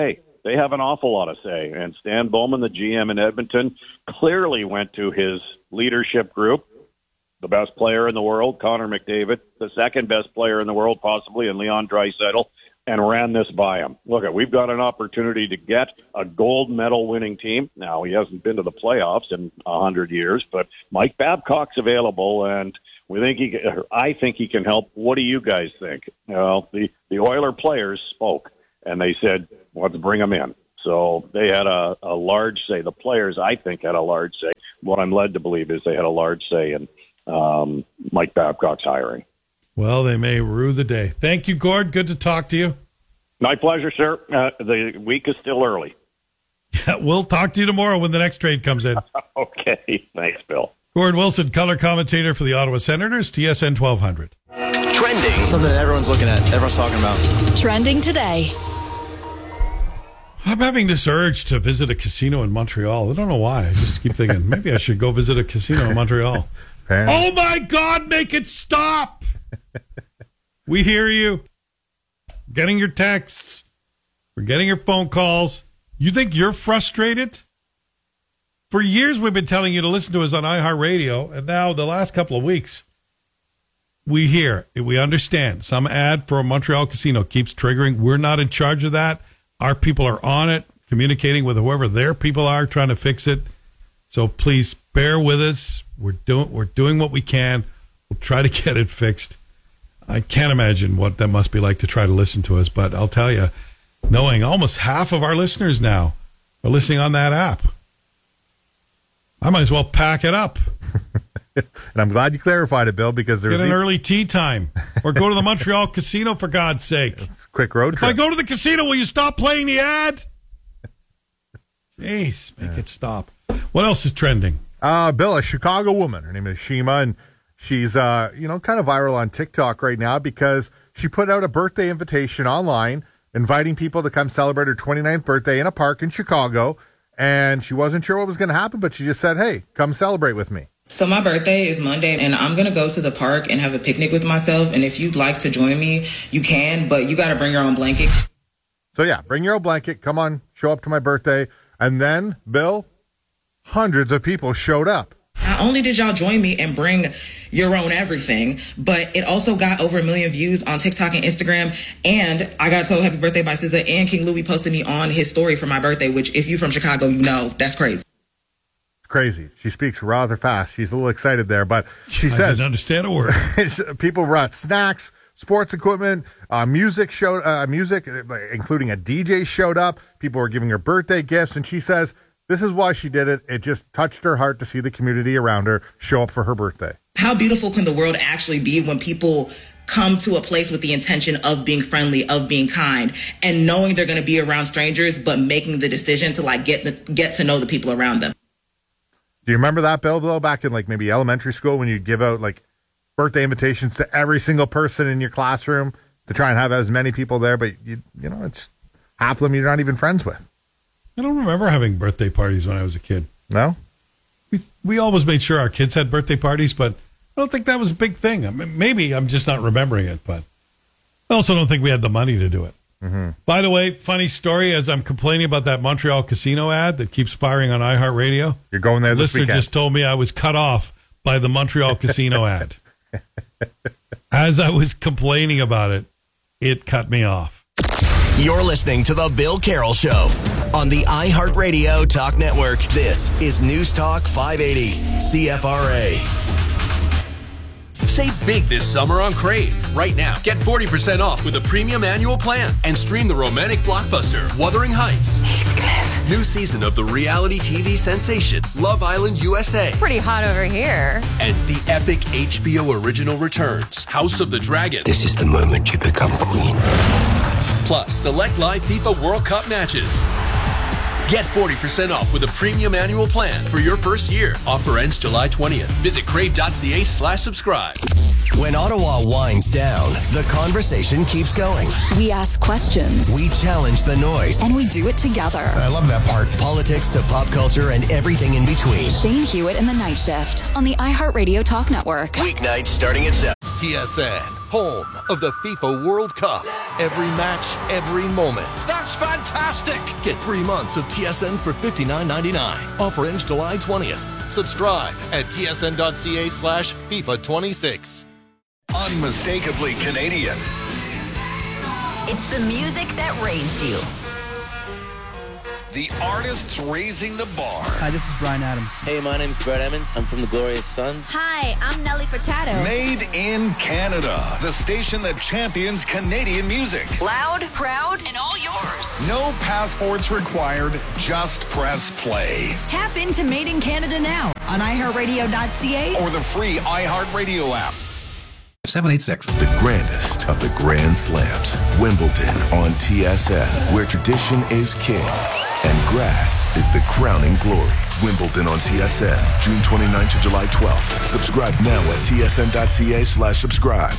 they have an awful lot of say. And Stan Bowman, the G M in Edmonton, clearly went to his leadership group, the best player in the world, Connor McDavid, the second best player in the world possibly, and Leon Draisaitl, and ran this by him. Look, we've got an opportunity to get a gold medal winning team. Now, he hasn't been to the playoffs in a hundred years, but Mike Babcock's available, and we think he, I think he can help. What do you guys think? Well, the, the Oiler players spoke, and they said, let's bring him in. So they had a, a large say. The players, I think, had a large say. What I'm led to believe is they had a large say in um, Mike Babcock's hiring. Well, they may rue the day. Thank you, Gord. Good to talk to you. My pleasure, sir. Uh, the week is still early. Yeah, we'll talk to you tomorrow when the next trade comes in. Okay. Thanks, Bill. Gord Wilson, color commentator for the Ottawa Senators, T S N twelve hundred. Trending. Something that everyone's looking at, everyone's talking about. Trending today. I'm having this urge to visit a casino in Montreal. I don't know why. I just keep thinking, maybe I should go visit a casino in Montreal. Oh, my God, make it stop. We hear you. Getting your texts. We're getting your phone calls. You think you're frustrated? For years, we've been telling you to listen to us on iHeartRadio, and now the last couple of weeks, we hear, we understand. Some ad for a Montreal casino keeps triggering. We're not in charge of that. Our people are on it, communicating with whoever their people are, trying to fix it. So please bear with us. We're doing we're doing what we can. We'll try to get it fixed. I can't imagine what that must be like to try to listen to us, but I'll tell you, knowing almost half of our listeners now are listening on that app, I might as well pack it up. And I'm glad you clarified it, Bill, because there's get an even... early tea time, or go to the Montreal casino for God's sake. It's a quick road trip. If I go to the casino, will you stop playing the ad? Jeez, make yeah. it stop. What else is trending? Uh, Bill, a Chicago woman. Her name is Shima, and she's uh, you know, kind of viral on TikTok right now because she put out a birthday invitation online, inviting people to come celebrate her twenty-ninth birthday in a park in Chicago. And she wasn't sure what was going to happen, but she just said, "Hey, come celebrate with me." So my birthday is Monday, and I'm going to go to the park and have a picnic with myself. And if you'd like to join me, you can, but you got to bring your own blanket. So, yeah, bring your own blanket. Come on, show up to my birthday. And then, Bill, hundreds of people showed up. Not only did y'all join me and bring your own everything, but it also got over a million views on TikTok and Instagram. And I got told happy birthday by S Z A, and King Louis posted me on his story for my birthday, which if you're from Chicago, you know that's crazy. Crazy. She speaks rather fast. She's a little excited there, but she I says... I didn't understand a word. People brought snacks, sports equipment, uh, music, showed, uh, music, including a D J showed up. People were giving her birthday gifts, and she says this is why she did it. It just touched her heart to see the community around her show up for her birthday. How beautiful can the world actually be when people come to a place with the intention of being friendly, of being kind, and knowing they're going to be around strangers, but making the decision to like get the, get to know the people around them. Do you remember that, Bill, though, back in like maybe elementary school when you'd give out like birthday invitations to every single person in your classroom to try and have as many people there, but you you know, it's half of them you're not even friends with. I don't remember having birthday parties when I was a kid. No? We we always made sure our kids had birthday parties, but I don't think that was a big thing. I mean, maybe I'm just not remembering it, but I also don't think we had the money to do it. Mm-hmm. By the way, funny story, as I'm complaining about that Montreal casino ad that keeps firing on iHeartRadio. You're going there this listener weekend. Just told me I was cut off by the Montreal casino ad. As I was complaining about it, it cut me off. You're listening to The Bill Carroll Show on the iHeartRadio Talk Network. This is News Talk five eighty C F R A. Save big this summer on Crave. Right now, get forty percent off with a premium annual plan and stream the romantic blockbuster Wuthering Heights. Heathcliff. New season of the reality T V sensation Love Island U S A. Pretty hot over here. And the epic H B O original returns House of the Dragon. This is the moment you become queen. Plus, select live FIFA World Cup matches. Get forty percent off with a premium annual plan for your first year. Offer ends July twentieth. Visit crave.ca slash subscribe. When Ottawa winds down, the conversation keeps going. We ask questions. We challenge the noise. And we do it together. I love that part. Politics to pop culture and everything in between. Shane Hewitt in the Night Shift on the iHeartRadio Talk Network. Weeknights starting at seven. T S N, home of the FIFA World Cup. Every match, every moment. That's fantastic! Get three months of T S N for fifty-nine ninety-nine. Offer ends July twentieth. Subscribe at tsn.ca slash FIFA 26. Unmistakably Canadian. It's the music that raised you. The artists raising the bar. Hi, this is Brian Adams. Hey, my name's Brett Emmons. I'm from the Glorious Sons. Hi, I'm Nelly Furtado. Made in Canada. The station that champions Canadian music. Loud, proud, and all yours. No passports required. Just press play. Tap into Made in Canada now on i heart radio dot c a or the free iHeartRadio app. seven eight six. The grandest of the Grand Slams. Wimbledon on T S N, where tradition is king and grass is the crowning glory. Wimbledon on T S N, June twenty-ninth to July twelfth. Subscribe now at tsn.ca slash subscribe.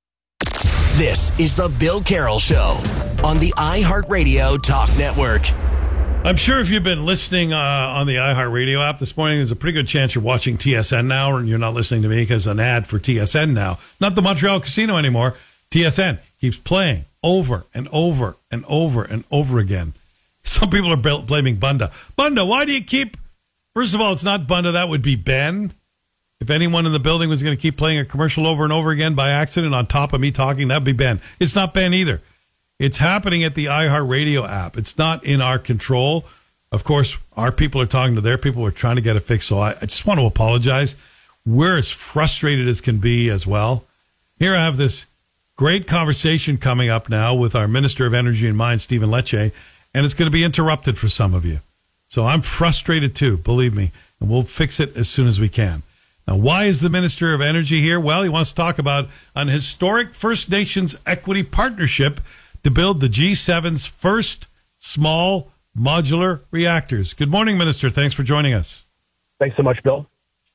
This is the Bill Carroll Show on the iHeartRadio Talk Network. I'm sure if you've been listening uh, on the iHeartRadio app this morning, there's a pretty good chance you're watching T S N now, and you're not listening to me because an ad for T S N now. Not the Montreal Casino anymore. T S N keeps playing over and over and over and over again. Some people are bl- blaming Bunda. Bunda, why do you keep... First of all, it's not Bunda. That would be Ben. If anyone in the building was going to keep playing a commercial over and over again by accident on top of me talking, that'd be Ben. It's not Ben either. It's happening at the iHeartRadio app. It's not in our control. Of course, our people are talking to their people. We're trying to get it fixed. So I, I just want to apologize. We're as frustrated as can be as well. Here I have this great conversation coming up now with our Minister of Energy and Mines, Stephen Lecce, and it's going to be interrupted for some of you. So I'm frustrated too, believe me, and we'll fix it as soon as we can. Now, why is the Minister of Energy here? Well, he wants to talk about an historic First Nations equity partnership to build the G seven's first small modular reactors. Good morning, Minister. Thanks for joining us. Thanks so much, Bill.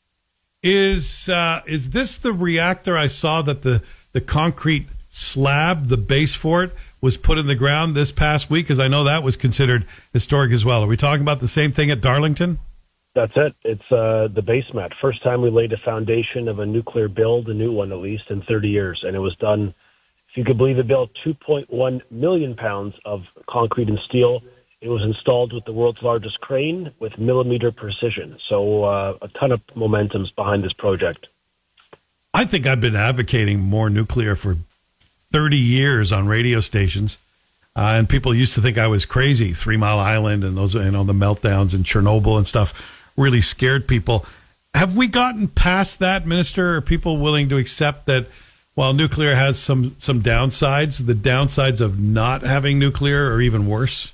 Is uh, is this the reactor I saw that the, the concrete slab, the base for it, was put in the ground this past week? Because I know that was considered historic as well. Are we talking about the same thing at Darlington? That's it. It's uh, the base mat. First time we laid a foundation of a nuclear build, a new one at least, in thirty years. And it was done, if you could believe it, Bill, two point one million pounds of concrete and steel. It was installed with the world's largest crane with millimeter precision. So uh, a ton of momentum's behind this project. I think I've been advocating more nuclear for thirty years on radio stations. Uh, and people used to think I was crazy. Three Mile Island and those, you know, the meltdowns in Chernobyl and stuff really scared people. Have we gotten past that, Minister? Are people willing to accept that while nuclear has some, some downsides, the downsides of not having nuclear are even worse?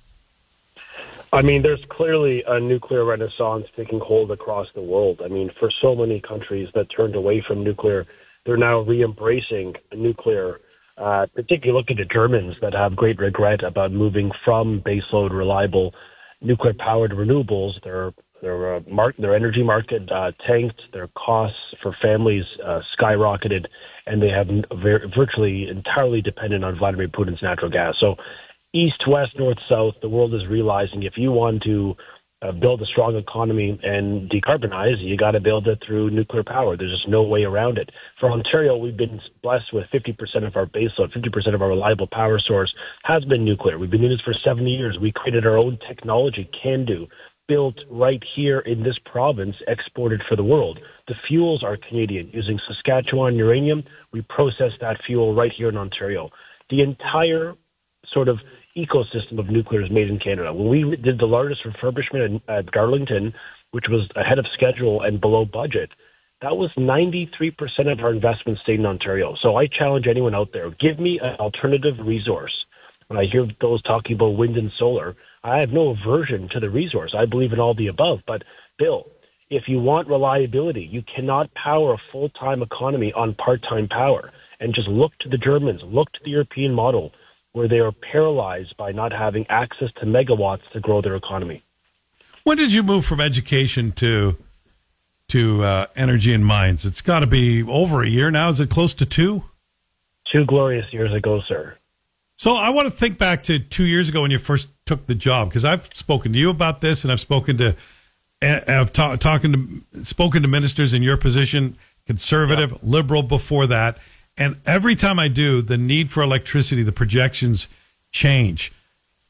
I mean, there's clearly a nuclear renaissance taking hold across the world. I mean, for so many countries that turned away from nuclear, they're now re-embracing nuclear. Uh, particularly look at the Germans that have great regret about moving from baseload reliable nuclear-powered renewables. Their their uh, mark, their energy market uh, tanked. Their costs for families uh, skyrocketed, and they have very, virtually entirely dependent on Vladimir Putin's natural gas. So, east, west, north, south, the world is realizing if you want to uh, build a strong economy and decarbonize, you got to build it through nuclear power. There's just no way around it. For Ontario, we've been blessed with fifty percent of our baseload, fifty percent of our reliable power source has been nuclear. We've been doing this for seventy years. We created our own technology, CANDU, built right here in this province, exported for the world. The fuels are Canadian. Using Saskatchewan uranium, we process that fuel right here in Ontario. The entire sort of ecosystem of nuclear is made in Canada. When we did the largest refurbishment at Darlington, which was ahead of schedule and below budget, that was ninety-three percent of our investment stayed in Ontario. So I challenge anyone out there, give me an alternative resource. When I hear those talking about wind and solar, I have no aversion to the resource. I believe in all the above. But, Bill, if you want reliability, you cannot power a full-time economy on part-time power. And just look to the Germans, look to the European model, where they are paralyzed by not having access to megawatts to grow their economy. When did you move from education to to uh, energy and mines? It's got to be over a year now. Is it close to two? Two glorious years ago, sir. So I want to think back to two years ago when you first took the job, because I've spoken to you about this, and I've spoken to, I've ta- talking to, spoken to ministers in your position, conservative, yeah. liberal before that. And every time I do, the need for electricity, the projections change.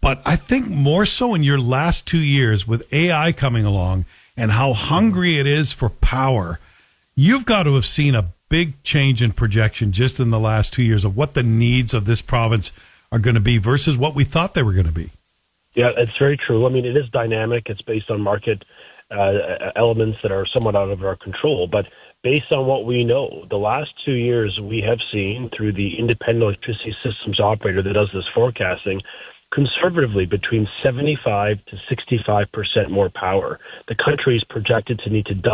But I think more so in your last two years with A I coming along and how hungry it is for power, you've got to have seen a big change in projection just in the last two years of what the needs of this province are going to be versus what we thought they were going to be. Yeah, it's very true. I mean, it is dynamic. It's based on market uh, elements that are somewhat out of our control. But based on what we know, the last two years we have seen through the independent electricity systems operator that does this forecasting, conservatively between seventy-five to sixty-five percent more power. The country is projected to need to double